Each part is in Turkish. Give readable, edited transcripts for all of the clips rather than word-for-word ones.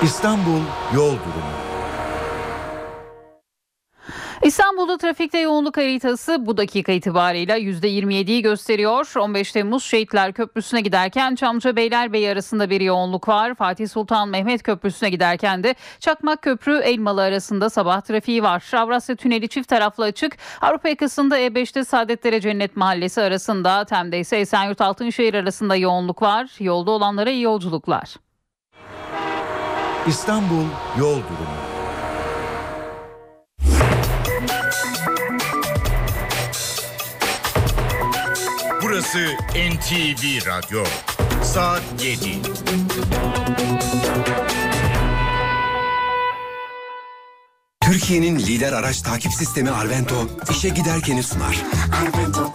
İstanbul yol durumu. İstanbul'da trafikte yoğunluk haritası bu dakika itibarıyla %27'yi gösteriyor. 15 Temmuz Şehitler Köprüsü'ne giderken Çamlıca Beylerbeyi arasında bir yoğunluk var. Fatih Sultan Mehmet Köprüsü'ne giderken de Çakmak Köprü Elmalı arasında sabah trafiği var. Avrasya Tüneli çift taraflı açık. Avrupa yakasında E5'te Saadetlere Cennet Mahallesi arasında, Tem'de ise Esenyurt Altınşehir arasında yoğunluk var. Yolda olanlara iyi yolculuklar. İstanbul yol durumu. Burası NTV Radyo. Saat 7. Türkiye'nin lider araç takip sistemi Arvento, işe giderkeni sunar. Arvento.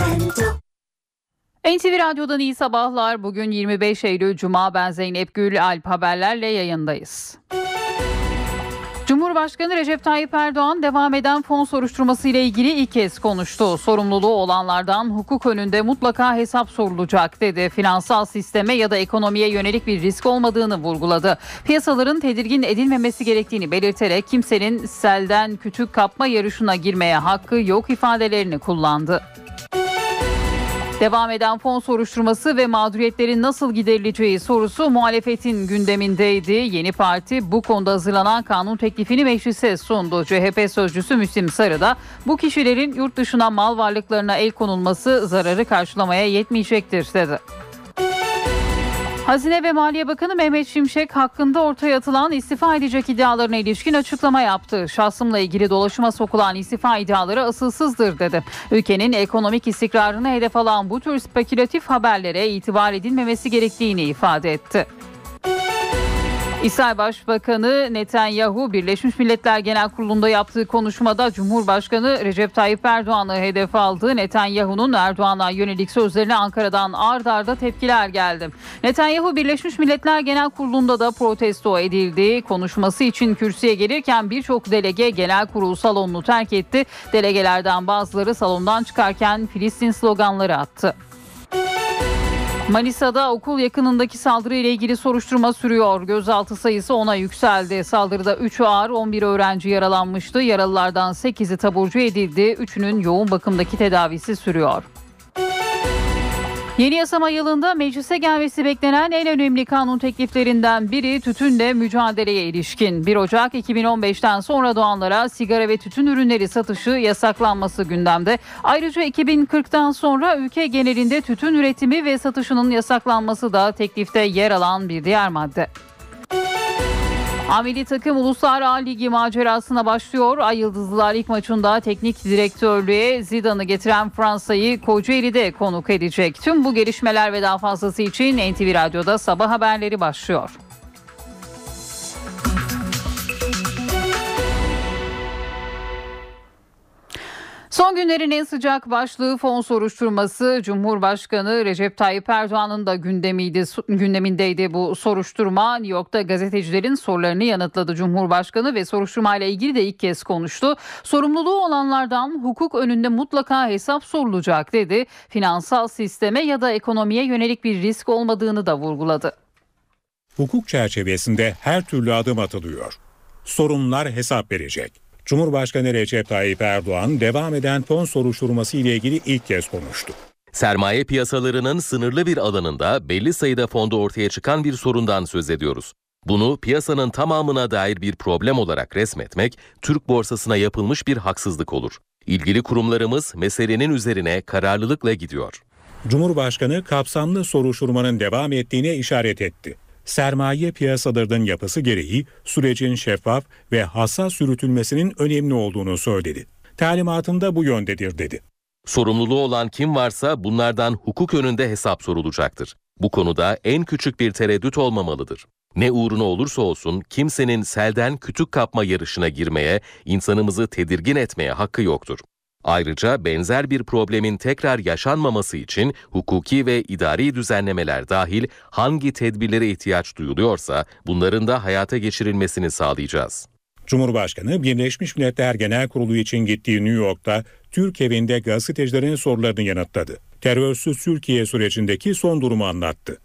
NTV Radyo'dan iyi sabahlar. Bugün 25 Eylül Cuma. Ben Zeynep Gül. Alp haberlerle yayındayız. Cumhurbaşkanı Recep Tayyip Erdoğan devam eden fon soruşturması ile ilgili ilk kez konuştu. Sorumluluğu olanlardan hukuk önünde mutlaka hesap sorulacak dedi. Finansal sisteme ya da ekonomiye yönelik bir risk olmadığını vurguladı. Piyasaların tedirgin edilmemesi gerektiğini belirterek kimsenin selden kütük kapma yarışına girmeye hakkı yok ifadelerini kullandı. Devam eden fon soruşturması ve mağduriyetlerin nasıl giderileceği sorusu muhalefetin gündemindeydi. Yeni parti bu konuda hazırlanan kanun teklifini meclise sundu. CHP sözcüsü Müslim Sarı da bu kişilerin yurt dışına mal varlıklarına el konulması zararı karşılamaya yetmeyecektir dedi. Hazine ve Maliye Bakanı Mehmet Şimşek hakkında ortaya atılan istifa edecek iddialarına ilişkin açıklama yaptı. Şahsımla ilgili dolaşıma sokulan istifa iddiaları asılsızdır dedi. Ülkenin ekonomik istikrarını hedef alan bu tür spekülatif haberlere itibar edilmemesi gerektiğini ifade etti. İsrail Başbakanı Netanyahu Birleşmiş Milletler Genel Kurulu'nda yaptığı konuşmada Cumhurbaşkanı Recep Tayyip Erdoğan'ı hedef aldı. Netanyahu'nun Erdoğan'a yönelik sözlerine Ankara'dan ard arda tepkiler geldi. Netanyahu Birleşmiş Milletler Genel Kurulu'nda da protesto edildi. Konuşması için kürsüye gelirken birçok delege genel kurul salonunu terk etti. Delegelerden bazıları salondan çıkarken Filistin sloganları attı. Manisa'da okul yakınındaki saldırı ile ilgili soruşturma sürüyor. Gözaltı sayısı 10'a yükseldi. Saldırıda 3'ü ağır, 11 öğrenci yaralanmıştı. Yaralılardan 8'i taburcu edildi. 3'ünün yoğun bakımdaki tedavisi sürüyor. Yeni yasama yılında meclise gelmesi beklenen en önemli kanun tekliflerinden biri tütünle mücadeleye ilişkin. 1 Ocak 2015'ten sonra doğanlara sigara ve tütün ürünleri satışı yasaklanması gündemde. Ayrıca 2040'tan sonra ülke genelinde tütün üretimi ve satışının yasaklanması da teklifte yer alan bir diğer madde. Milli takım Uluslar A Ligi macerasına başlıyor. Ay Yıldızlılar ilk maçında teknik direktörlüğe Zidane'ı getiren Fransa'yı Kocaeli'de konuk edecek. Tüm bu gelişmeler ve daha fazlası için NTV Radyo'da sabah haberleri başlıyor. Son günlerin en sıcak başlığı fon soruşturması. Cumhurbaşkanı Recep Tayyip Erdoğan'ın da gündemindeydi bu soruşturma. New York'ta gazetecilerin sorularını yanıtladı Cumhurbaşkanı ve soruşturmayla ilgili de ilk kez konuştu. Sorumluluğu olanlardan hukuk önünde mutlaka hesap sorulacak dedi. Finansal sisteme ya da ekonomiye yönelik bir risk olmadığını da vurguladı. Hukuk çerçevesinde her türlü adım atılıyor. Sorumlular hesap verecek. Cumhurbaşkanı Recep Tayyip Erdoğan devam eden fon soruşturması ile ilgili ilk kez konuştu. Sermaye piyasalarının sınırlı bir alanında belli sayıda fonda ortaya çıkan bir sorundan söz ediyoruz. Bunu piyasanın tamamına dair bir problem olarak resmetmek, Türk borsasına yapılmış bir haksızlık olur. İlgili kurumlarımız meselenin üzerine kararlılıkla gidiyor. Cumhurbaşkanı kapsamlı soruşturmanın devam ettiğine işaret etti. Sermaye piyasalarının yapısı gereği sürecin şeffaf ve hassas yürütülmesinin önemli olduğunu söyledi. Talimatında bu yöndedir dedi. Sorumluluğu olan kim varsa bunlardan hukuk önünde hesap sorulacaktır. Bu konuda en küçük bir tereddüt olmamalıdır. Ne uğruna olursa olsun kimsenin selden kütük kapma yarışına girmeye, insanımızı tedirgin etmeye hakkı yoktur. Ayrıca benzer bir problemin tekrar yaşanmaması için hukuki ve idari düzenlemeler dahil hangi tedbirlere ihtiyaç duyuluyorsa bunların da hayata geçirilmesini sağlayacağız. Cumhurbaşkanı Birleşmiş Milletler Genel Kurulu için gittiği New York'ta Türk evinde gazetecilerin sorularını yanıtladı. Terörsüz Türkiye sürecindeki son durumu anlattı.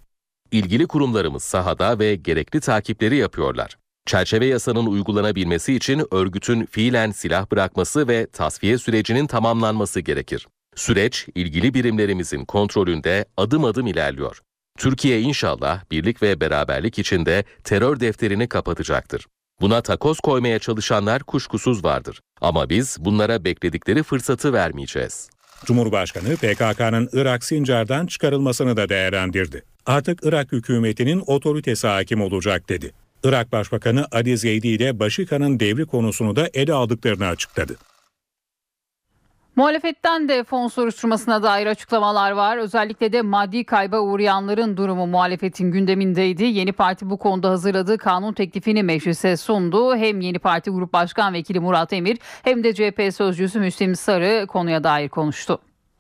İlgili kurumlarımız sahada ve gerekli takipleri yapıyorlar. Çerçeve yasanın uygulanabilmesi için örgütün fiilen silah bırakması ve tasfiye sürecinin tamamlanması gerekir. Süreç ilgili birimlerimizin kontrolünde adım adım ilerliyor. Türkiye inşallah birlik ve beraberlik içinde terör defterini kapatacaktır. Buna takoz koymaya çalışanlar kuşkusuz vardır. Ama biz bunlara bekledikleri fırsatı vermeyeceğiz. Cumhurbaşkanı PKK'nın Irak Sincar'dan çıkarılmasını da değerlendirdi. Artık Irak hükümetinin otoritesi hakim olacak dedi. Irak Başbakanı Ali Zeydi ile Başika'nın devri konusunu da ele aldıklarını açıkladı. Muhalefetten de fon soruşturmasına dair açıklamalar var. Özellikle de maddi kayba uğrayanların durumu muhalefetin gündemindeydi. Yeni Parti bu konuda hazırladığı kanun teklifini meclise sundu. Hem Yeni Parti Grup Başkan Vekili Murat Emir hem de CHP sözcüsü Müslim Sarı konuya dair konuştu.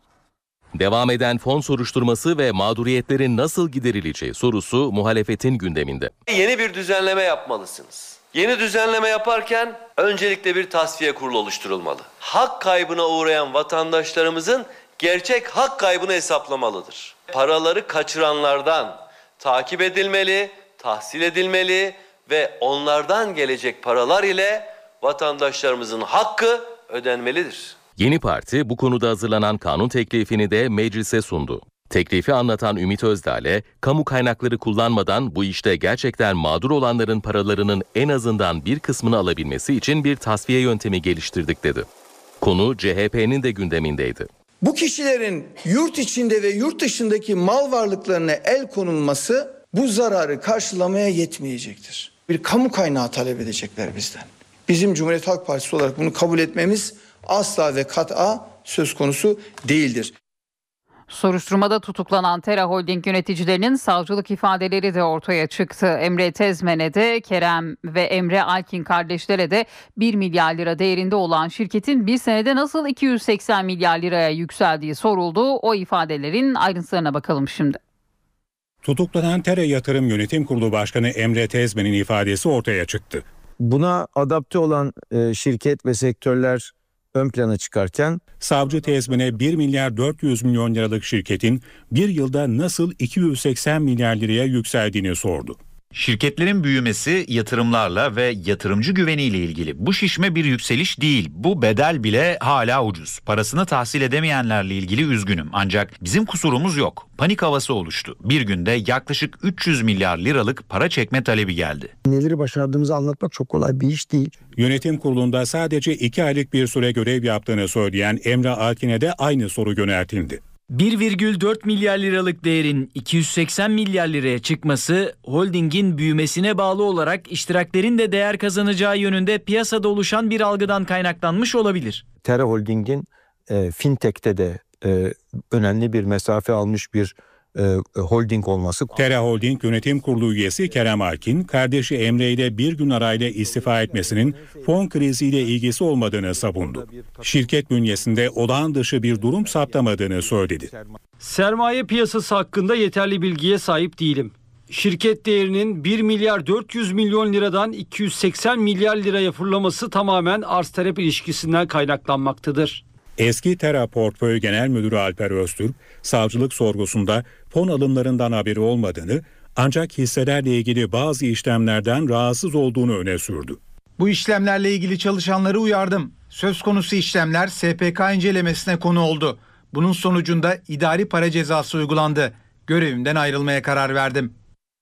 Devam eden fon soruşturması ve mağduriyetlerin nasıl giderileceği sorusu muhalefetin gündeminde. Yeni bir düzenleme yapmalısınız. Yeni düzenleme yaparken öncelikle bir tasfiye kurulu oluşturulmalı. Hak kaybına uğrayan vatandaşlarımızın gerçek hak kaybını hesaplamalıdır. Paraları kaçıranlardan takip edilmeli, tahsil edilmeli ve onlardan gelecek paralar ile vatandaşlarımızın hakkı ödenmelidir. Yeni Parti bu konuda hazırlanan kanun teklifini de meclise sundu. Teklifi anlatan Ümit Özdağ, kamu kaynakları kullanmadan bu işte gerçekten mağdur olanların paralarının en azından bir kısmını alabilmesi için bir tasfiye yöntemi geliştirdik dedi. Konu CHP'nin de gündemindeydi. Bu kişilerin yurt içinde ve yurt dışındaki mal varlıklarına el konulması bu zararı karşılamaya yetmeyecektir. Bir kamu kaynağı talep edecekler bizden. Bizim Cumhuriyet Halk Partisi olarak bunu kabul etmemiz asla ve kat'a söz konusu değildir. Soruşturmada tutuklanan Tera Holding yöneticilerinin savcılık ifadeleri de ortaya çıktı. Emre Tezmen'e de Kerem ve Emre Alkin kardeşlere de 1 milyar lira değerinde olan şirketin bir senede nasıl 280 milyar liraya yükseldiği soruldu. O ifadelerin ayrıntılarına bakalım şimdi. Tutuklanan Tera Yatırım Yönetim Kurulu Başkanı Emre Tezmen'in ifadesi ortaya çıktı. Buna adapte olan şirket ve sektörler ön plana çıkarken savcı Tezmen'e 1 milyar 400 milyon liralık şirketin bir yılda nasıl 280 milyar liraya yükseldiğini sordu. Şirketlerin büyümesi yatırımlarla ve yatırımcı güveniyle ilgili. Bu şişme bir yükseliş değil. Bu bedel bile hala ucuz. Parasını tahsil edemeyenlerle ilgili üzgünüm. Ancak bizim kusurumuz yok. Panik havası oluştu. Bir günde yaklaşık 300 milyar liralık para çekme talebi geldi. Neleri başardığımızı anlatmak çok kolay bir iş değil. Yönetim kurulunda sadece 2 aylık bir süre görev yaptığını söyleyen Emre Alkin'e de aynı soru yöneltildi. 1,4 milyar liralık değerin 280 milyar liraya çıkması holdingin büyümesine bağlı olarak iştiraklerin de değer kazanacağı yönünde piyasada oluşan bir algıdan kaynaklanmış olabilir. Tera Holding'in fintech'te de önemli bir mesafe almış bir holding olması. Tera Holding Yönetim Kurulu üyesi Kerem Alkin, kardeşi Emre ile bir gün arayla istifa etmesinin fon kriziyle ilgisi olmadığını savundu. Şirket bünyesinde olağan dışı bir durum saptamadığını söyledi. Sermaye piyasası hakkında yeterli bilgiye sahip değilim. Şirket değerinin 1 milyar 400 milyon liradan 280 milyar liraya fırlaması tamamen arz-talep ilişkisinden kaynaklanmaktadır. Eski Tera Portföy Genel Müdürü Alper Öztürk, savcılık sorgusunda fon alımlarından haberi olmadığını ancak hisselerle ilgili bazı işlemlerden rahatsız olduğunu öne sürdü. Bu işlemlerle ilgili çalışanları uyardım. Söz konusu işlemler SPK incelemesine konu oldu. Bunun sonucunda idari para cezası uygulandı. Görevimden ayrılmaya karar verdim.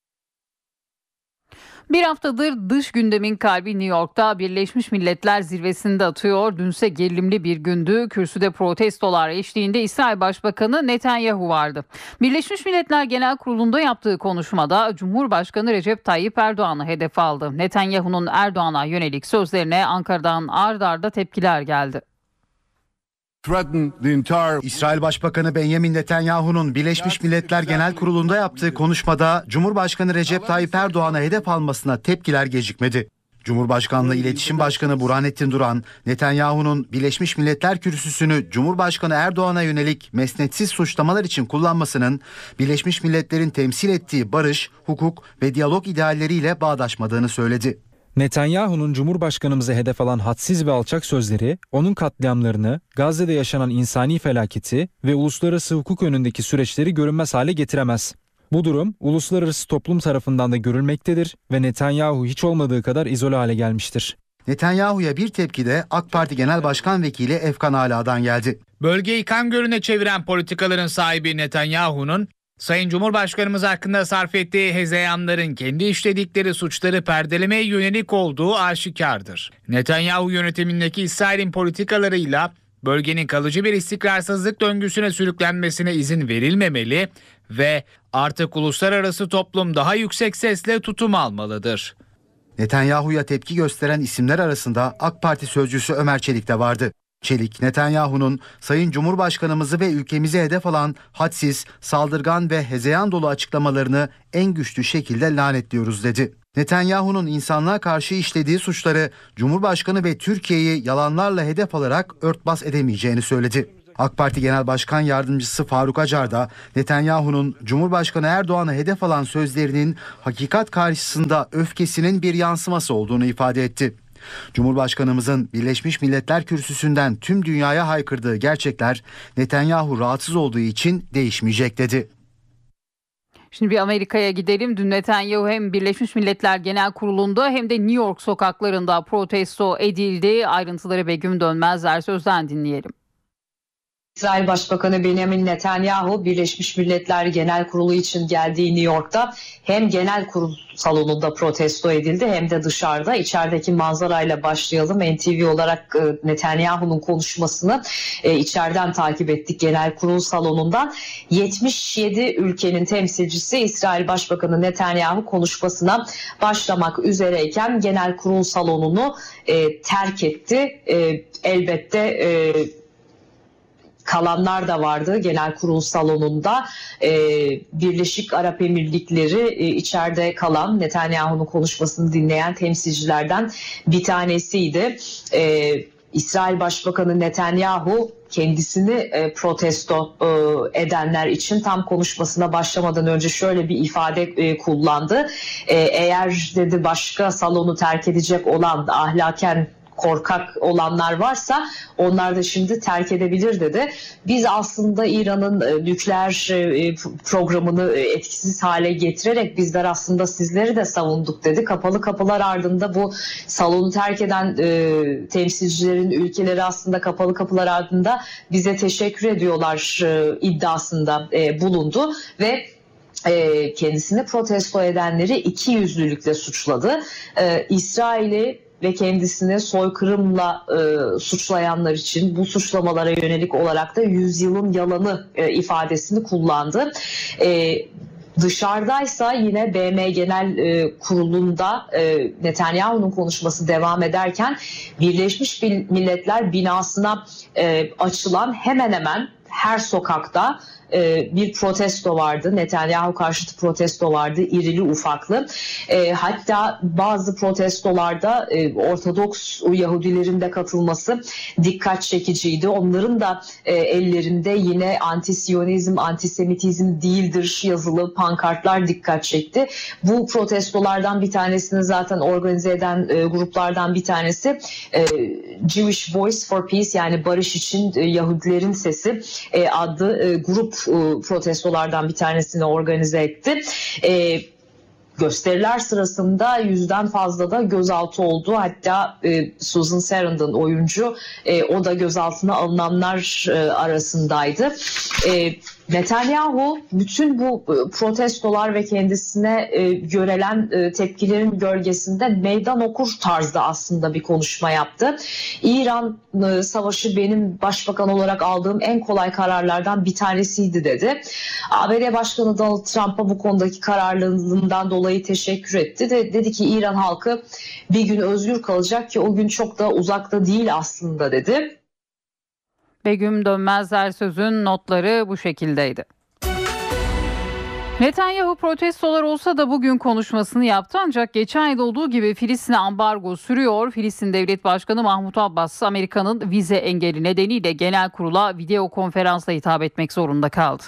Bir haftadır dış gündemin kalbi New York'ta Birleşmiş Milletler zirvesinde atıyor. Dünse gerilimli bir gündü. Kürsüde protestolar eşliğinde İsrail Başbakanı Netanyahu vardı. Birleşmiş Milletler Genel Kurulu'nda yaptığı konuşmada Cumhurbaşkanı Recep Tayyip Erdoğan'ı hedef aldı. Netanyahu'nun Erdoğan'a yönelik sözlerine Ankara'dan ard arda tepkiler geldi. İsrail Başbakanı Benjamin Netanyahu'nun Birleşmiş Milletler Genel Kurulu'nda yaptığı konuşmada Cumhurbaşkanı Recep Tayyip Erdoğan'a hedef almasına tepkiler gecikmedi. Cumhurbaşkanlığı İletişim Başkanı Burhanettin Duran, Netanyahu'nun Birleşmiş Milletler kürsüsünü Cumhurbaşkanı Erdoğan'a yönelik mesnetsiz suçlamalar için kullanmasının Birleşmiş Milletler'in temsil ettiği barış, hukuk ve diyalog idealleriyle bağdaşmadığını söyledi. Netanyahu'nun Cumhurbaşkanımıza hedef alan hadsiz ve alçak sözleri, onun katliamlarını, Gazze'de yaşanan insani felaketi ve uluslararası hukuk önündeki süreçleri görünmez hale getiremez. Bu durum uluslararası toplum tarafından da görülmektedir ve Netanyahu hiç olmadığı kadar izole hale gelmiştir. Netanyahu'ya bir tepki de AK Parti Genel Başkan Vekili Efkan Ala'dan geldi. Bölgeyi kan gölüne çeviren politikaların sahibi Netanyahu'nun Sayın Cumhurbaşkanımız hakkında sarf ettiği hezeyanların kendi işledikleri suçları perdelemeye yönelik olduğu aşikardır. Netanyahu yönetimindeki İsrail'in politikalarıyla bölgenin kalıcı bir istikrarsızlık döngüsüne sürüklenmesine izin verilmemeli ve artık uluslararası toplum daha yüksek sesle tutum almalıdır. Netanyahu'ya tepki gösteren isimler arasında AK Parti sözcüsü Ömer Çelik de vardı. Çelik, Netanyahu'nun Sayın Cumhurbaşkanımızı ve ülkemizi hedef alan hadsiz, saldırgan ve hezeyan dolu açıklamalarını en güçlü şekilde lanetliyoruz dedi. Netanyahu'nun insanlığa karşı işlediği suçları Cumhurbaşkanı ve Türkiye'yi yalanlarla hedef alarak örtbas edemeyeceğini söyledi. AK Parti Genel Başkan Yardımcısı Faruk Acar da Netanyahu'nun Cumhurbaşkanı Erdoğan'ı hedef alan sözlerinin hakikat karşısında öfkesinin bir yansıması olduğunu ifade etti. Cumhurbaşkanımızın Birleşmiş Milletler Kürsüsü'nden tüm dünyaya haykırdığı gerçekler Netanyahu rahatsız olduğu için değişmeyecek dedi. Şimdi bir Amerika'ya gidelim. Dün Netanyahu hem Birleşmiş Milletler Genel Kurulu'nda hem de New York sokaklarında protesto edildi. Ayrıntıları Begüm Dönmezler Söz'den dinleyelim. İsrail Başbakanı Benjamin Netanyahu Birleşmiş Milletler Genel Kurulu için geldiği New York'ta hem genel kurul salonunda protesto edildi hem de dışarıda. İçerideki manzarayla başlayalım. NTV olarak Netanyahu'nun konuşmasını içeriden takip ettik genel kurul salonundan. 77 ülkenin temsilcisi İsrail Başbakanı Netanyahu konuşmasına başlamak üzereyken genel kurul salonunu terk etti. Elbette kalanlar da vardı genel kurul salonunda. Birleşik Arap Emirlikleri içeride kalan Netanyahu'nun konuşmasını dinleyen temsilcilerden bir tanesiydi. İsrail Başbakanı Netanyahu kendisini protesto edenler için tam konuşmasına başlamadan önce şöyle bir ifade kullandı. Eğer dedi başka salonu terk edecek olan ahlaken korkak olanlar varsa onlar da şimdi terk edebilir dedi. Biz aslında İran'ın nükleer programını etkisiz hale getirerek bizler aslında sizleri de savunduk dedi. Kapalı kapılar ardında bu salonu terk eden temsilcilerin ülkeleri aslında kapalı kapılar ardında bize teşekkür ediyorlar iddiasında bulundu ve kendisini protesto edenleri ikiyüzlülükle suçladı. İsrail'i ve kendisini soykırımla suçlayanlar için bu suçlamalara yönelik olarak da yüzyılın yalanı ifadesini kullandı. Dışarıdaysa yine BM Genel Kurulu'nda Netanyahu'nun konuşması devam ederken Birleşmiş Milletler binasına açılan hemen hemen her sokakta bir protesto vardı. Netanyahu karşıtı protesto vardı. İrili ufaklı. Hatta bazı protestolarda Ortodoks Yahudilerin de katılması dikkat çekiciydi. Onların da ellerinde yine antisiyonizm, antisemitizm değildir yazılı pankartlar dikkat çekti. Bu protestolardan bir tanesini zaten organize eden gruplardan bir tanesi Jewish Voice for Peace yani barış için Yahudilerin sesi adlı grup protestolardan bir tanesini organize etti. Gösteriler sırasında 100'den fazla da gözaltı oldu. Hatta Susan Sarandon oyuncu o da gözaltına alınanlar arasındaydı. Netanyahu bütün bu protestolar ve kendisine görelen tepkilerin gölgesinde meydan okur tarzda aslında bir konuşma yaptı. İran savaşı benim başbakan olarak aldığım en kolay kararlardan bir tanesiydi dedi. ABD Başkanı Donald Trump'a bu konudaki kararlılığından dolayı teşekkür etti. Dedi ki İran halkı bir gün özgür kalacak ki o gün çok da uzakta değil aslında dedi. Begüm Dönmezler Söz'ün notları bu şekildeydi. Netanyahu protestolar olsa da bugün konuşmasını yaptı ancak geçen yıl olduğu gibi Filistin'e ambargo sürüyor. Filistin Devlet Başkanı Mahmut Abbas Amerika'nın vize engeli nedeniyle genel kurula video konferansla hitap etmek zorunda kaldı.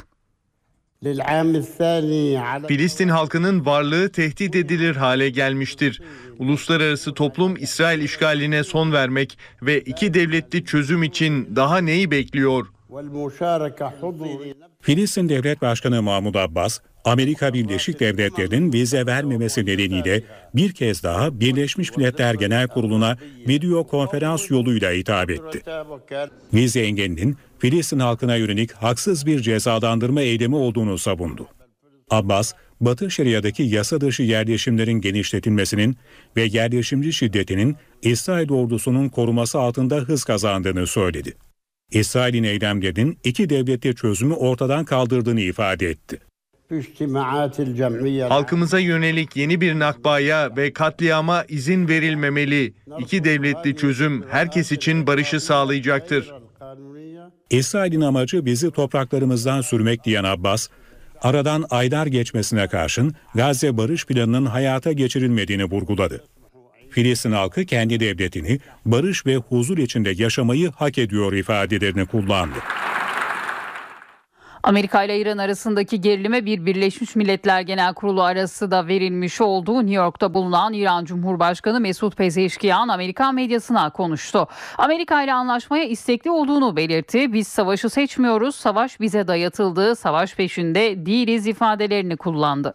Filistin halkının varlığı tehdit edilir hale gelmiştir. Uluslararası toplum İsrail işgaline son vermek ve iki devletli çözüm için daha neyi bekliyor? Filistin Devlet Başkanı Mahmut Abbas, Amerika Birleşik Devletleri'nin vize vermemesi nedeniyle bir kez daha Birleşmiş Milletler Genel Kurulu'na video konferans yoluyla hitap etti. Vize engelinin Filistin halkına yönelik haksız bir cezalandırma eylemi olduğunu savundu. Abbas, Batı Şeria'daki yasa dışı yerleşimlerin genişletilmesinin ve yerleşimci şiddetinin İsrail ordusunun koruması altında hız kazandığını söyledi. İsrail'in eylemlerinin iki devletli çözümü ortadan kaldırdığını ifade etti. Halkımıza yönelik yeni bir nakbaya ve katliama izin verilmemeli. İki devletli çözüm herkes için barışı sağlayacaktır. İsrail'in amacı bizi topraklarımızdan sürmek diyen Abbas, aradan aylar geçmesine karşın Gazze barış planının hayata geçirilmediğini vurguladı. Filistin halkı kendi devletini barış ve huzur içinde yaşamayı hak ediyor ifadelerini kullandı. Amerika ile İran arasındaki gerilime bir Birleşmiş Milletler Genel Kurulu arası da verilmiş olduğu New York'ta bulunan İran Cumhurbaşkanı Mesut Pezeşkiyan Amerikan medyasına konuştu. Amerika ile anlaşmaya istekli olduğunu belirtti. Biz savaşı seçmiyoruz, savaş bize dayatıldı, savaş peşinde değiliz ifadelerini kullandı.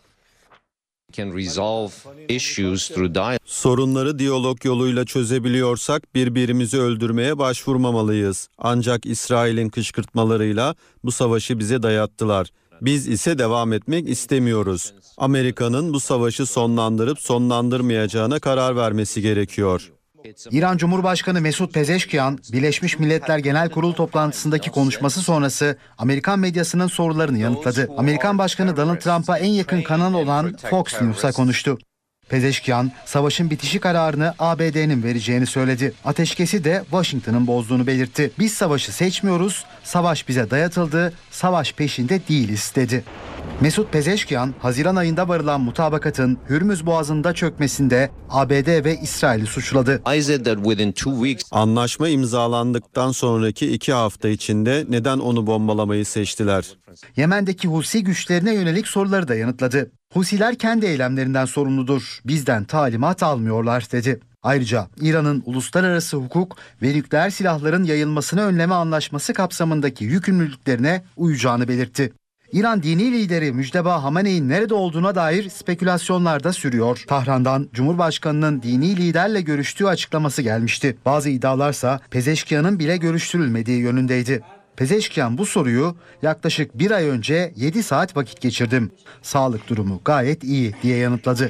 Sorunları diyalog yoluyla çözebiliyorsak birbirimizi öldürmeye başvurmamalıyız. Ancak İsrail'in kışkırtmalarıyla bu savaşı bize dayattılar. Biz ise devam etmek istemiyoruz. Amerika'nın bu savaşı sonlandırıp sonlandırmayacağına karar vermesi gerekiyor. İran Cumhurbaşkanı Mesut Pezeşkiyan, Birleşmiş Milletler Genel Kurulu toplantısındaki konuşması sonrası Amerikan medyasının sorularını yanıtladı. Amerikan Başkanı Donald Trump'a en yakın kanal olan Fox News'a konuştu. Pezeşkiyan, savaşın bitişi kararını ABD'nin vereceğini söyledi. Ateşkesi de Washington'ın bozduğunu belirtti. Biz savaşı seçmiyoruz, savaş bize dayatıldı, savaş peşinde değiliz dedi. Mesut Pezeşkiyan, Haziran ayında varılan mutabakatın Hürmüz Boğazı'nda çökmesinde ABD ve İsrail'i suçladı. Anlaşma imzalandıktan sonraki 2 hafta içinde neden onu bombalamayı seçtiler? Yemen'deki Husi güçlerine yönelik soruları da yanıtladı. Husiler kendi eylemlerinden sorumludur, bizden talimat almıyorlar dedi. Ayrıca İran'ın uluslararası hukuk ve nükleer silahların yayılmasını önleme anlaşması kapsamındaki yükümlülüklerine uyacağını belirtti. İran dini lideri Müjdeba Hamaney'in nerede olduğuna dair spekülasyonlar da sürüyor. Tahran'dan Cumhurbaşkanı'nın dini liderle görüştüğü açıklaması gelmişti. Bazı iddialarsa Pezeşkiyan'ın bile görüştürülmediği yönündeydi. Pezeşkiyan bu soruyu yaklaşık 1 ay önce 7 saat vakit geçirdim. Sağlık durumu gayet iyi diye yanıtladı.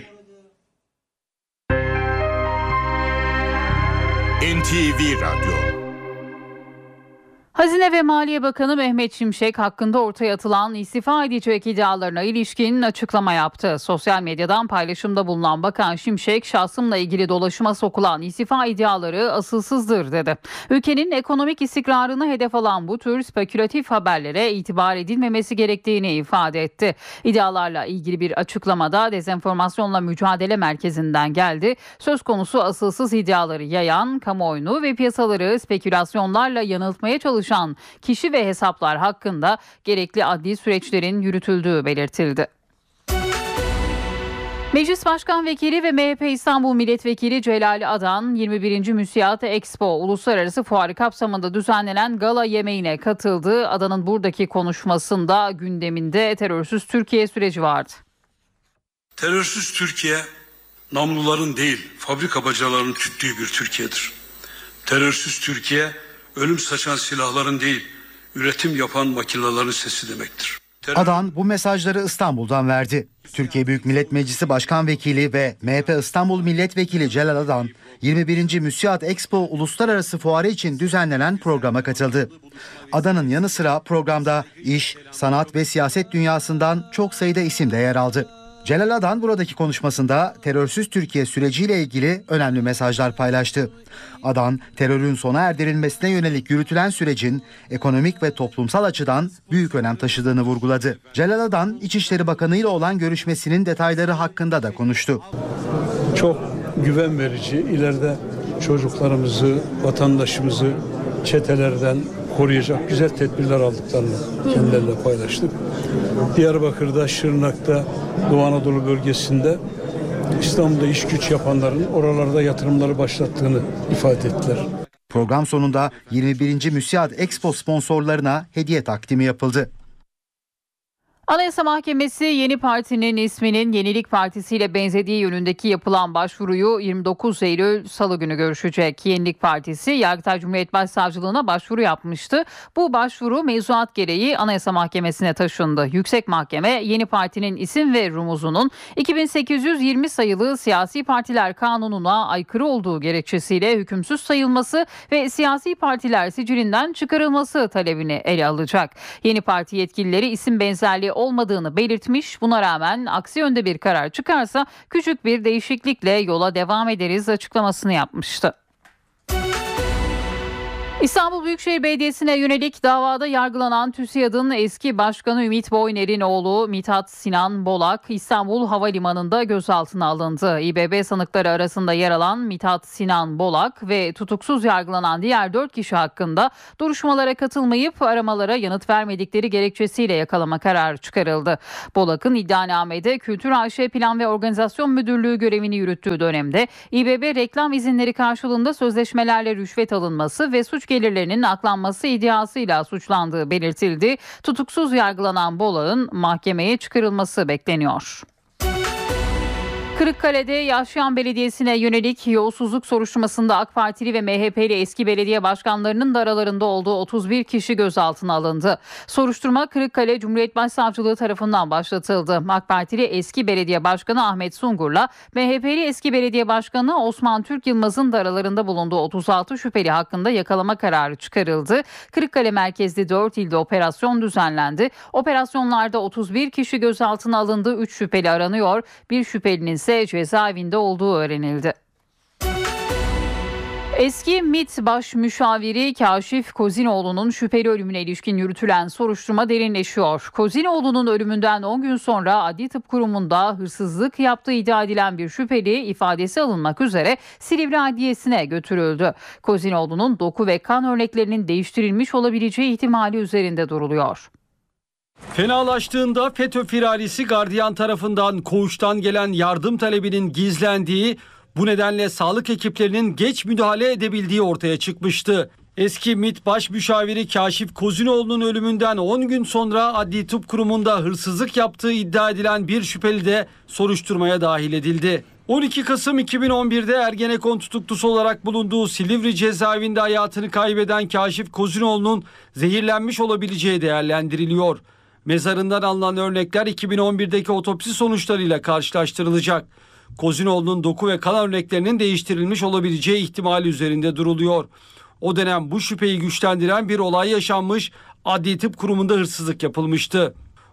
NTV Radyo. Hazine ve Maliye Bakanı Mehmet Şimşek hakkında ortaya atılan istifa edecek iddialarına ilişkin açıklama yaptı. Sosyal medyadan paylaşımda bulunan Bakan Şimşek, şahsımla ilgili dolaşıma sokulan istifa iddiaları asılsızdır dedi. Ülkenin ekonomik istikrarını hedef alan bu tür spekülatif haberlere itibar edilmemesi gerektiğini ifade etti. İddialarla ilgili bir açıklamada Dezenformasyonla Mücadele Merkezi'nden geldi. Söz konusu asılsız iddiaları yayan, kamuoyunu ve piyasaları spekülasyonlarla yanıltmaya çalışan kişi ve hesaplar hakkında gerekli adli süreçlerin yürütüldüğü belirtildi. Meclis Başkan Vekili ve MHP İstanbul Milletvekili Celal Adan, 21. Müsiat Expo Uluslararası Fuarı kapsamında düzenlenen gala yemeğine katıldı. Adan'ın buradaki konuşmasında gündeminde terörsüz Türkiye süreci vardı. Terörsüz Türkiye, namluların değil, fabrika bacalarının tüttüğü bir Türkiye'dir. Terörsüz Türkiye, ölüm saçan silahların değil, üretim yapan makinelerin sesi demektir. Adan bu mesajları İstanbul'dan verdi. Türkiye Büyük Millet Meclisi Başkan Vekili ve MHP İstanbul Milletvekili Celal Adan, 21. Müsiat Expo Uluslararası Fuarı için düzenlenen programa katıldı. Adan'ın yanı sıra programda iş, sanat ve siyaset dünyasından çok sayıda isim de yer aldı. Celal Adan buradaki konuşmasında terörsüz Türkiye süreciyle ilgili önemli mesajlar paylaştı. Adan, terörün sona erdirilmesine yönelik yürütülen sürecin ekonomik ve toplumsal açıdan büyük önem taşıdığını vurguladı. Celal Adan, İçişleri Bakanı ile olan görüşmesinin detayları hakkında da konuştu. Çok güven verici, ileride çocuklarımızı, vatandaşımızı çetelerden koruyacak güzel tedbirler aldıklarını kendileriyle paylaştık. Diyarbakır'da, Şırnak'ta, Doğu Anadolu bölgesinde İstanbul'da iş güç yapanların oralarda yatırımları başlattığını ifade ettiler. Program sonunda 21. Müsiat Expo sponsorlarına hediye takdimi yapıldı. Anayasa Mahkemesi Yeni Parti'nin isminin Yenilik Partisi ile benzediği yönündeki yapılan başvuruyu 29 Eylül Salı günü görüşecek. Yenilik Partisi Yargıtay Cumhuriyet Başsavcılığına başvuru yapmıştı. Bu başvuru mevzuat gereği Anayasa Mahkemesi'ne taşındı. Yüksek Mahkeme Yeni Parti'nin isim ve rumuzunun 2820 sayılı Siyasi Partiler Kanunu'na aykırı olduğu gerekçesiyle hükümsüz sayılması ve siyasi partiler sicilinden çıkarılması talebini ele alacak. Yeni Parti yetkilileri isim benzerliği olmadığını belirtmiş. Buna rağmen aksi yönde bir karar çıkarsa küçük bir değişiklikle yola devam ederiz açıklamasını yapmıştı. İstanbul Büyükşehir Belediyesi'ne yönelik davada yargılanan TÜSİAD'ın eski başkanı Ümit Boyner'in oğlu Mithat Sinan Bolak İstanbul Havalimanı'nda gözaltına alındı. İBB sanıkları arasında yer alan Mithat Sinan Bolak ve tutuksuz yargılanan diğer 4 kişi hakkında duruşmalara katılmayıp aramalara yanıt vermedikleri gerekçesiyle yakalama kararı çıkarıldı. Bolak'ın iddianamede Kültür AŞ Plan ve Organizasyon Müdürlüğü görevini yürüttüğü dönemde İBB reklam izinleri karşılığında sözleşmelerle rüşvet alınması ve suç gelirlerinin aklanması iddiasıyla suçlandığı belirtildi. Tutuksuz yargılanan Bolak'ın mahkemeye çıkarılması bekleniyor. Kırıkkale'de Yaşayan Belediyesi'ne yönelik yolsuzluk soruşturmasında AK Partili ve MHP'li eski belediye başkanlarının da aralarında olduğu 31 kişi gözaltına alındı. Soruşturma Kırıkkale Cumhuriyet Başsavcılığı tarafından başlatıldı. AK Partili eski belediye başkanı Ahmet Sungur'la MHP'li eski belediye başkanı Osman Türk Yılmaz'ın da aralarında bulunduğu 36 şüpheli hakkında yakalama kararı çıkarıldı. Kırıkkale merkezli 4 ilde operasyon düzenlendi. Operasyonlarda 31 kişi gözaltına alındı. 3 şüpheli aranıyor. Bir şüphelinin ise cezaevinde olduğu öğrenildi. Eski MİT Baş Müşaviri Kaşif Kozinoğlu'nun şüpheli ölümüne ilişkin yürütülen soruşturma derinleşiyor. Kozinoğlu'nun ölümünden 10 gün sonra Adli Tıp Kurumu'nda hırsızlık yaptığı iddia edilen bir şüpheli ifadesi alınmak üzere Silivri Adliyesi'ne götürüldü. Kozinoğlu'nun doku ve kan örneklerinin değiştirilmiş olabileceği ihtimali üzerinde duruluyor. Fenalaştığında FETÖ firarisi gardiyan tarafından koğuştan gelen yardım talebinin gizlendiği, bu nedenle sağlık ekiplerinin geç müdahale edebildiği ortaya çıkmıştı. Eski MİT Baş Müşaviri Kaşif Kozinoğlu'nun ölümünden 10 gün sonra Adli Tıp Kurumu'nda hırsızlık yaptığı iddia edilen bir şüpheli de soruşturmaya dahil edildi. 12 Kasım 2011'de Ergenekon tutuklusu olarak bulunduğu Silivri cezaevinde hayatını kaybeden Kaşif Kozinoğlu'nun zehirlenmiş olabileceği değerlendiriliyor. Mezarından alınan örnekler 2011'deki otopsi sonuçlarıyla karşılaştırılacak. Kozinoğlu'nun doku ve kan örneklerinin değiştirilmiş olabileceği ihtimali üzerinde duruluyor. O dönem bu şüpheyi güçlendiren bir olay yaşanmış, Adli Tıp Kurumu'nda hırsızlık yapılmıştı.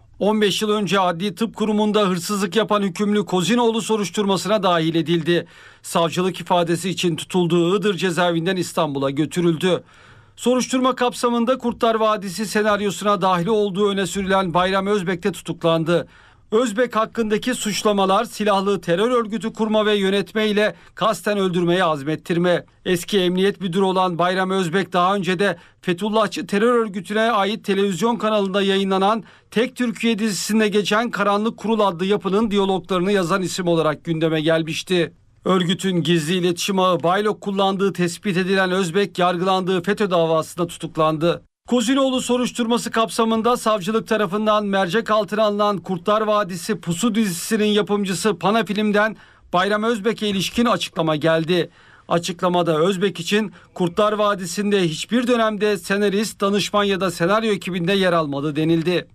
15 yıl önce Adli Tıp Kurumu'nda hırsızlık yapan hükümlü Kozinoğlu soruşturmasına dahil edildi. Savcılık ifadesi için tutulduğu Iğdır cezaevinden İstanbul'a götürüldü. Soruşturma kapsamında Kurtlar Vadisi senaryosuna dahil olduğu öne sürülen Bayram Özbek de tutuklandı. Özbek hakkındaki suçlamalar silahlı terör örgütü kurma ve yönetme ile kasten öldürmeye azmettirme. Eski emniyet müdürü olan Bayram Özbek daha önce de Fethullahçı terör örgütüne ait televizyon kanalında yayınlanan Tek Türkiye dizisinde geçen Karanlık Kurul adlı yapının diyaloglarını yazan isim olarak gündeme gelmişti. Örgütün gizli iletişim ağı Baylok kullandığı tespit edilen Özbek yargılandığı FETÖ davasında tutuklandı. Kozinoğlu soruşturması kapsamında savcılık tarafından mercek altına alınan Kurtlar Vadisi Pusu dizisinin yapımcısı Panafilm'den Bayram Özbek'e ilişkin açıklama geldi. Açıklamada Özbek için Kurtlar Vadisi'nde hiçbir dönemde senarist, danışman ya da senaryo ekibinde yer almadı denildi.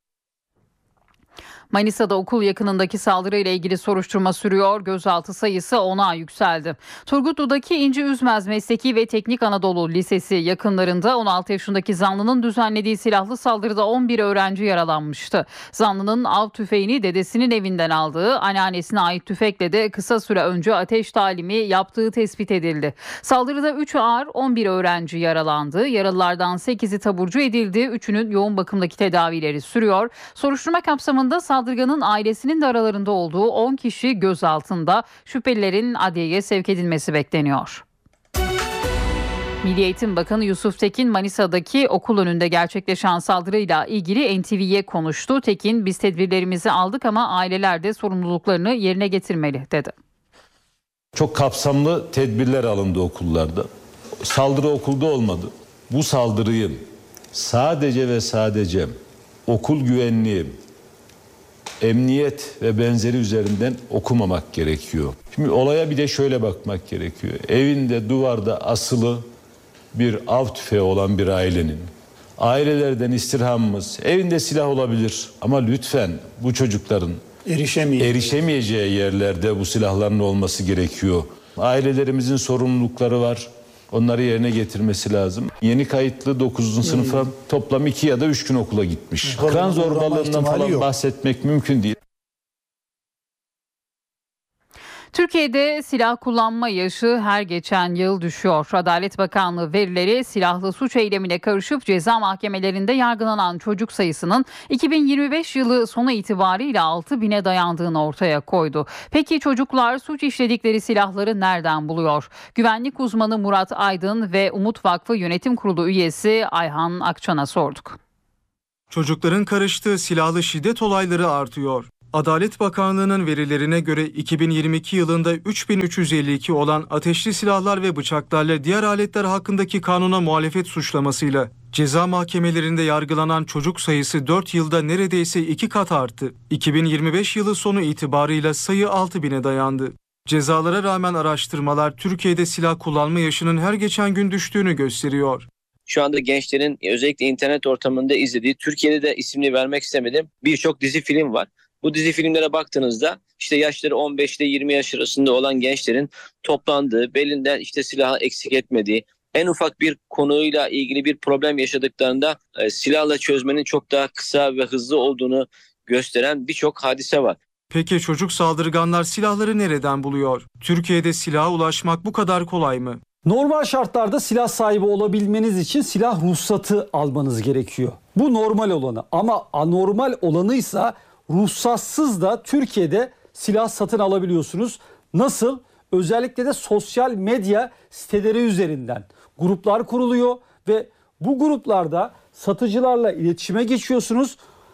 Manisa'da okul yakınındaki saldırıyla ilgili soruşturma sürüyor. Gözaltı sayısı 10'a yükseldi. Turgutlu'daki İnci Üzmez Mesleki ve Teknik Anadolu Lisesi yakınlarında 16 yaşındaki zanlının düzenlediği silahlı saldırıda 11 öğrenci yaralanmıştı. Zanlının av tüfeğini dedesinin evinden aldığı, anneannesine ait tüfekle de kısa süre önce ateş talimi yaptığı tespit edildi. Saldırıda 3 ağır, 11 öğrenci yaralandı. Yaralılardan 8'i taburcu edildi. 3'ünün yoğun bakımdaki tedavileri sürüyor. Soruşturma kapsamında saldırganın ailesinin de aralarında olduğu 10 kişi gözaltında. Şüphelilerin adliyeye sevk edilmesi bekleniyor. Milli Eğitim Bakanı Yusuf Tekin Manisa'daki okul önünde gerçekleşen saldırıyla ilgili NTV'ye konuştu. Tekin, biz tedbirlerimizi aldık ama aileler de sorumluluklarını yerine getirmeli dedi. Çok kapsamlı tedbirler alındı okullarda. Saldırı okulda olmadı. Bu saldırıyı sadece ve sadece okul güvenliği, emniyet ve benzeri üzerinden okumamak gerekiyor. Şimdi olaya bir de şöyle bakmak gerekiyor. Evinde duvarda asılı bir av tüfeği olan bir ailenin, ailelerden istirhamımız, evinde silah olabilir ama lütfen bu çocukların erişemeyeceği yerlerde bu silahların olması gerekiyor. Ailelerimizin sorumlulukları var. Onları yerine getirmesi lazım. Yeni kayıtlı 9. sınıfa toplam 2 ya da 3 gün okula gitmiş. Ekran zorbalığından falan bahsetmek mümkün değil. Türkiye'de silah kullanma yaşı her geçen yıl düşüyor. Adalet Bakanlığı verileri silahlı suç eylemine karışıp ceza mahkemelerinde yargılanan çocuk sayısının 2025 yılı sonu itibariyle 6.000'e dayandığını ortaya koydu. Peki çocuklar suç işledikleri silahları nereden buluyor? Güvenlik uzmanı Murat Aydın ve Umut Vakfı Yönetim Kurulu üyesi Ayhan Akçan'a sorduk. Çocukların karıştığı silahlı şiddet olayları artıyor. Adalet Bakanlığı'nın verilerine göre 2022 yılında 3352 olan ateşli silahlar ve bıçaklarla diğer aletler hakkındaki kanuna muhalefet suçlamasıyla ceza mahkemelerinde yargılanan çocuk sayısı 4 yılda neredeyse 2 kat arttı. 2025 yılı sonu itibarıyla sayı 6.000'e dayandı. Cezalara rağmen araştırmalar Türkiye'de silah kullanma yaşının her geçen gün düştüğünü gösteriyor. Şu anda gençlerin özellikle internet ortamında izlediği, Türkiye'de de ismini vermek istemedim, birçok dizi film var. Bu dizi filmlere baktığınızda işte yaşları 15 ile 20 yaş arasında olan gençlerin toplandığı, belinden işte silahı eksik etmediği, en ufak bir konuyla ilgili bir problem yaşadıklarında silahla çözmenin çok daha kısa ve hızlı olduğunu gösteren birçok hadise var. Peki çocuk saldırganlar silahları nereden buluyor? Türkiye'de silaha ulaşmak bu kadar kolay mı? Normal şartlarda silah sahibi olabilmeniz için silah ruhsatı almanız gerekiyor. Bu normal olanı, ama anormal olanıysa ruhsatsız da Türkiye'de silah satın alabiliyorsunuz. Nasıl? Özellikle de sosyal medya siteleri üzerinden gruplar kuruluyor ve bu gruplarda satıcılarla iletişime geçiyorsunuz.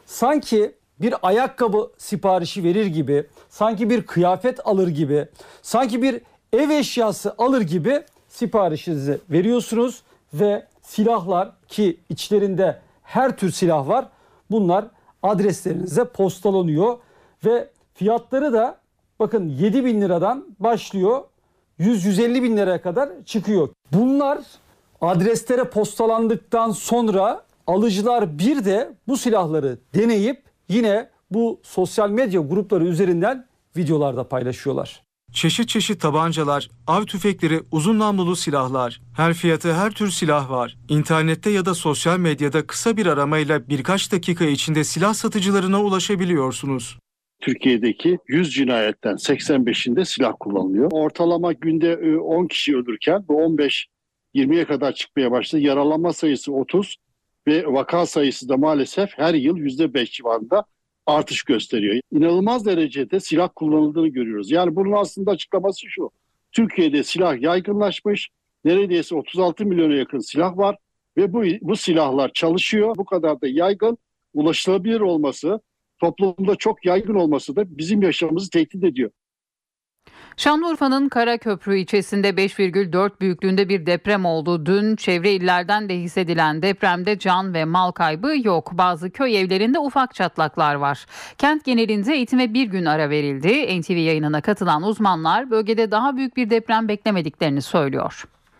Sanki bir ayakkabı siparişi verir gibi, sanki bir kıyafet alır gibi, sanki bir ev eşyası alır gibi siparişinizi veriyorsunuz ve silahlar, ki içlerinde her tür silah var, bunlar adreslerinize postalanıyor ve fiyatları da bakın 7.000 liradan başlıyor, 100-150 bin liraya kadar çıkıyor. Bunlar adreslere postalandıktan sonra alıcılar bir de bu silahları deneyip yine bu sosyal medya grupları üzerinden videolarda paylaşıyorlar. Çeşit çeşit tabancalar, av tüfekleri, uzun namlulu silahlar. Her fiyatı her tür silah var. İnternette ya da sosyal medyada kısa bir aramayla birkaç dakika içinde silah satıcılarına ulaşabiliyorsunuz. Türkiye'deki 100 cinayetten 85'inde silah kullanılıyor. Ortalama günde 10 kişi ölürken bu 15-20'ye kadar çıkmaya başladı. Yaralanma sayısı 30 ve vaka sayısı da maalesef her yıl %5 civarında artış gösteriyor. İnanılmaz derecede silah kullanıldığını görüyoruz. Yani bunun aslında açıklaması şu: Türkiye'de silah yaygınlaşmış, neredeyse 36 milyona yakın silah var ve bu silahlar çalışıyor. Bu kadar da yaygın, ulaşılabilir olması, toplumda çok yaygın olması da bizim yaşamımızı tehdit ediyor. Şanlıurfa'nın Karaköprü ilçesinde 5,4 büyüklüğünde bir deprem oldu. Dün çevre illerden de hissedilen depremde can ve mal kaybı yok. Bazı köy evlerinde ufak çatlaklar var. Kent genelinde eğitime bir gün ara verildi. NTV yayınına katılan uzmanlar bölgede daha büyük bir deprem beklemediklerini söylüyor.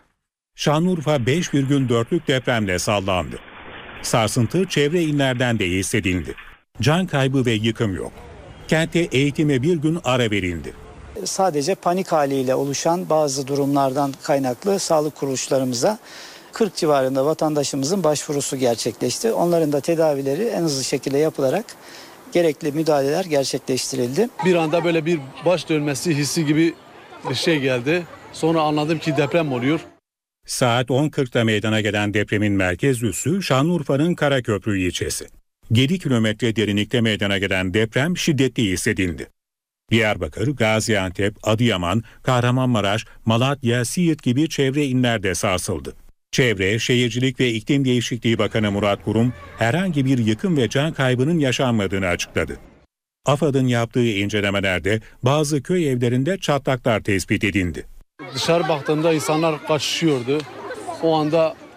Şanlıurfa 5,4'lük depremle sallandı. Sarsıntı çevre illerden de hissedildi. Can kaybı ve yıkım yok. Kentte eğitime bir gün ara verildi. Sadece panik haliyle oluşan bazı durumlardan kaynaklı sağlık kuruluşlarımıza 40 civarında vatandaşımızın başvurusu gerçekleşti. Onların da tedavileri en hızlı şekilde yapılarak gerekli müdahaleler gerçekleştirildi. Bir anda böyle bir baş dönmesi hissi gibi bir şey geldi. Sonra anladım ki deprem oluyor. Saat 10.40'da meydana gelen depremin merkez üssü Şanlıurfa'nın Karaköprü ilçesi. 7 kilometre derinlikte meydana gelen deprem şiddetli hissedildi. Diyarbakır, Gaziantep, Adıyaman, Kahramanmaraş, Malatya, Siirt gibi çevre illerde sarsıldı. Çevre, Şehircilik ve İklim Değişikliği Bakanı Murat Kurum herhangi bir yıkım ve can kaybının yaşanmadığını açıkladı. AFAD'ın yaptığı incelemelerde bazı köy evlerinde çatlaklar tespit edildi. Dışarı baktığımda insanlar kaçışıyordu. O anda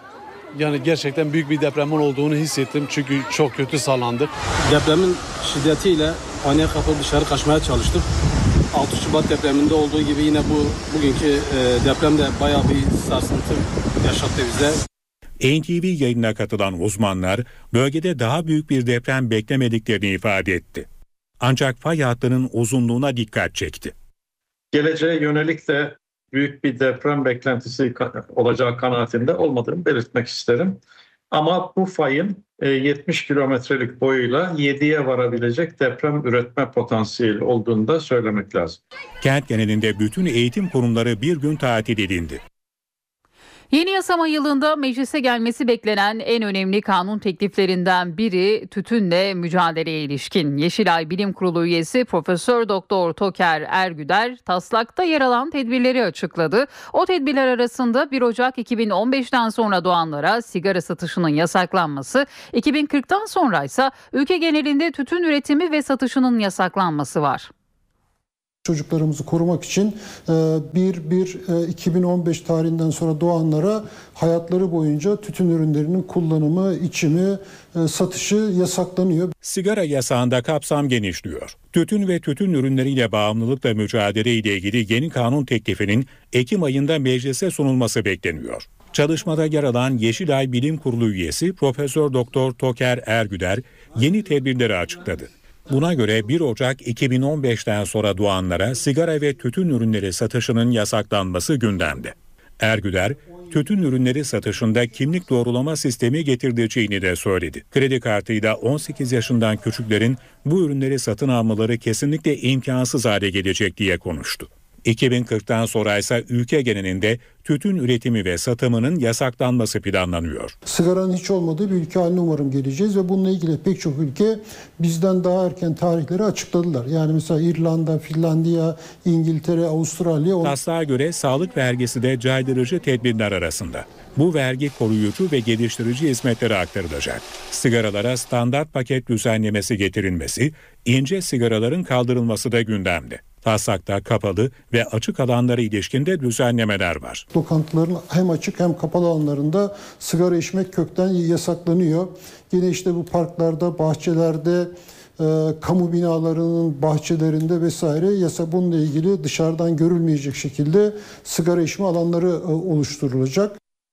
Yani gerçekten büyük bir depremin olduğunu hissettim çünkü çok kötü sallandık. Depremin şiddetiyle paniğe kapılıp dışarı kaçmaya çalıştık. 6 Şubat depreminde olduğu gibi yine bugünkü depremde bayağı bir sarsıntı yaşattı bize. NTV yayınına katılan uzmanlar bölgede daha büyük bir deprem beklemediklerini ifade etti. Ancak fay hattının uzunluğuna dikkat çekti. Geleceğe yönelik de büyük bir deprem beklentisi olacağı kanaatinde olmadığını belirtmek isterim. Ama bu fayın 70 kilometrelik boyuyla 7'ye varabilecek deprem üretme potansiyeli olduğunu da söylemek lazım. Kent genelinde bütün eğitim kurumları bir gün tatil edildi. Yeni yasama yılında meclise gelmesi beklenen en önemli kanun tekliflerinden biri tütünle mücadeleye ilişkin. Yeşilay Bilim Kurulu üyesi Profesör Doktor Toker Ergüder taslakta yer alan tedbirleri açıkladı. O tedbirler arasında 1 Ocak 2015'ten sonra doğanlara sigara satışının yasaklanması, 2040'tan sonra ise ülke genelinde tütün üretimi ve satışının yasaklanması var. Çocuklarımızı korumak için 1/1/2015 tarihinden sonra doğanlara hayatları boyunca tütün ürünlerinin kullanımı, içimi, satışı yasaklanıyor. Sigara yasağında kapsam genişliyor. Tütün ve tütün ürünleriyle bağımlılıkla mücadele ile ilgili yeni kanun teklifinin Ekim ayında meclise sunulması bekleniyor. Çalışmada yer alan Yeşilay Bilim Kurulu üyesi Profesör Doktor Toker Ergüder yeni tedbirleri açıkladı. Buna göre 1 Ocak 2015'ten sonra doğanlara sigara ve tütün ürünleri satışının yasaklanması gündemde. Ergüder, tütün ürünleri satışında kimlik doğrulama sistemi getireceğini de söyledi. Kredi kartıyla 18 yaşından küçüklerin bu ürünleri satın almaları kesinlikle imkansız hale gelecek diye konuştu. 2040'tan sonra ise ülke genelinde tütün üretimi ve satımının yasaklanması planlanıyor. Sigaranın hiç olmadığı bir ülke haline umarım geleceğiz ve bununla ilgili pek çok ülke bizden daha erken tarihleri açıkladılar. Yani mesela İrlanda, Finlandiya, İngiltere, Avustralya. Taslağa göre sağlık vergisi de caydırıcı tedbirler arasında. Bu vergi koruyucu ve geliştirici hizmetlere aktarılacak. Sigaralara standart paket düzenlemesi getirilmesi, ince sigaraların kaldırılması da gündemde. Taslakta kapalı ve açık alanlara ilişkinde düzenlemeler var. Lokantaların hem açık hem kapalı alanlarında sigara içmek kökten yasaklanıyor. Yine işte bu parklarda, bahçelerde, kamu binalarının bahçelerinde vesaire bununla ilgili dışarıdan görülmeyecek şekilde sigara içme alanları oluşturulacak.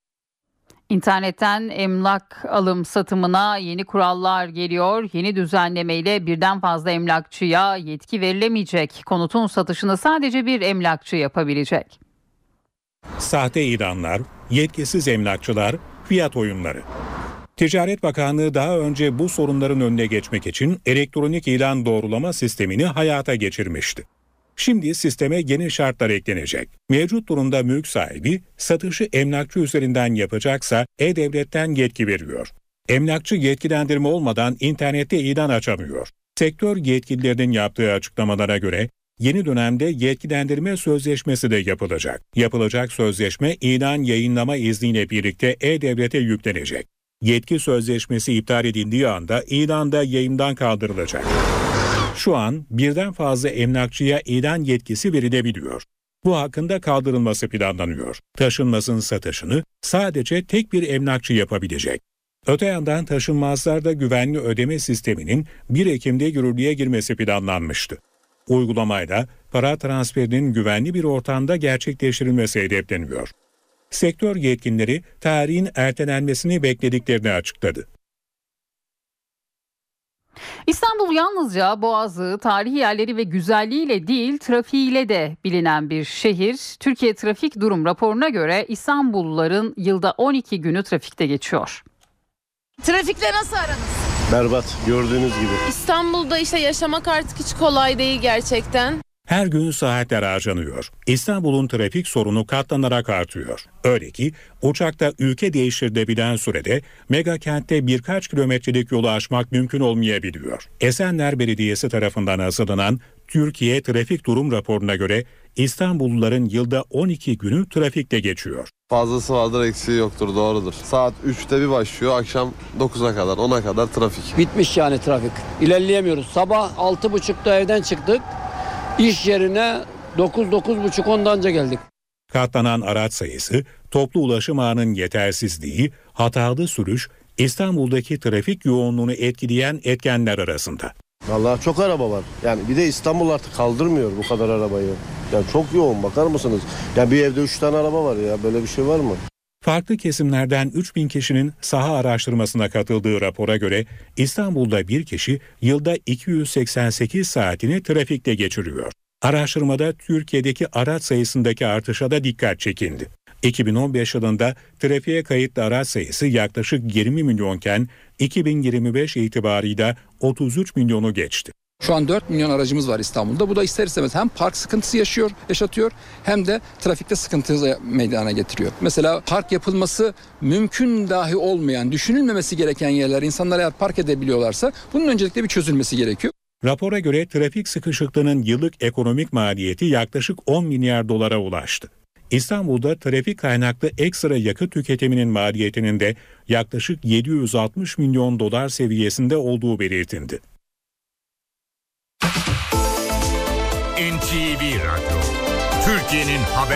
İnternetten emlak alım satımına yeni kurallar geliyor. Yeni düzenlemeyle birden fazla emlakçıya yetki verilemeyecek. Konutun satışını sadece bir emlakçı yapabilecek. Sahte ilanlar, yetkisiz emlakçılar, fiyat oyunları. Ticaret Bakanlığı daha önce bu sorunların önüne geçmek için elektronik ilan doğrulama sistemini hayata geçirmişti. Şimdi sisteme yeni şartlar eklenecek. Mevcut durumda mülk sahibi satışı emlakçı üzerinden yapacaksa E-Devlet'ten yetki veriyor. Emlakçı yetkilendirme olmadan internette ilan açamıyor. Sektör yetkililerinin yaptığı açıklamalara göre yeni dönemde yetkilendirme sözleşmesi de yapılacak. Yapılacak sözleşme ilan yayınlama izniyle birlikte E-Devlet'e yüklenecek. Yetki sözleşmesi iptal edildiği anda ilan da yayından kaldırılacak. Şu an birden fazla emlakçıya ilan yetkisi verilebiliyor. Bu hakkında kaldırılması planlanıyor. Taşınmazın satışını sadece tek bir emlakçı yapabilecek. Öte yandan taşınmazlarda güvenli ödeme sisteminin 1 Ekim'de yürürlüğe girmesi planlanmıştı. Uygulamayla para transferinin güvenli bir ortamda gerçekleştirilmesi hedefleniyor. Sektör yetkilileri tarihin ertelenmesini beklediklerini açıkladı. İstanbul yalnızca boğazı, tarihi yerleri ve güzelliğiyle değil, trafiğiyle de bilinen bir şehir. Türkiye Trafik Durum raporuna göre İstanbulluların yılda 12 günü trafikte geçiyor. Trafikle nasıl aranız? Berbat, gördüğünüz gibi. İstanbul'da işte yaşamak artık hiç kolay değil gerçekten. Her gün saatler harcanıyor. İstanbul'un trafik sorunu katlanarak artıyor. Öyle ki uçakta ülke değiştirilebilen sürede mega kentte birkaç kilometrelik yolu aşmak mümkün olmayabiliyor. Esenler Belediyesi tarafından hazırlanan Türkiye Trafik Durum raporuna göre İstanbulluların yılda 12 günü trafikte geçiyor. Fazlası vardır, eksiği yoktur, doğrudur. Saat 3'te bir başlıyor, akşam 9'a kadar, 10'a kadar trafik. Bitmiş yani trafik. İlerleyemiyoruz. Sabah 6.30'da evden çıktık. İş yerine 9-9.30 ondan önce geldik. Katlanan araç sayısı, toplu ulaşım ağının yetersizliği, hatalı sürüş, İstanbul'daki trafik yoğunluğunu etkileyen etkenler arasında. Vallahi çok araba var. Yani bir de İstanbul artık kaldırmıyor bu kadar arabayı. Yani çok yoğun, bakar mısınız? Yani bir evde 3 tane araba var ya, böyle bir şey var mı? Farklı kesimlerden 3000 kişinin saha araştırmasına katıldığı rapora göre İstanbul'da bir kişi yılda 288 saatini trafikte geçiriyor. Araştırmada Türkiye'deki araç sayısındaki artışa da dikkat çekildi. 2015 yılında trafiğe kayıtlı araç sayısı yaklaşık 20 milyonken 2025 itibarıyla 33 milyonu geçti. Şu an 4 milyon aracımız var İstanbul'da. Bu da ister istemez hem park sıkıntısı yaşatıyor hem de trafikte sıkıntı meydana getiriyor. Mesela park yapılması mümkün dahi olmayan, düşünülmemesi gereken yerler insanlar eğer park edebiliyorlarsa bunun öncelikle bir çözülmesi gerekiyor. Rapora göre trafik sıkışıklığının yıllık ekonomik maliyeti yaklaşık 10 milyar dolara ulaştı. İstanbul'da trafik kaynaklı ekstra yakıt tüketiminin maliyetinin de yaklaşık 760 milyon dolar seviyesinde olduğu belirtildi. NTV Radyo, Türkiye'nin haber